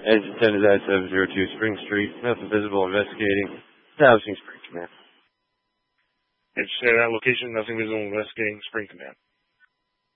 Engine 10 is at 702 Spring Street. Nothing visible. Investigating. Establishing Spring Command. If you say that location, nothing visible. Investigating Spring Command.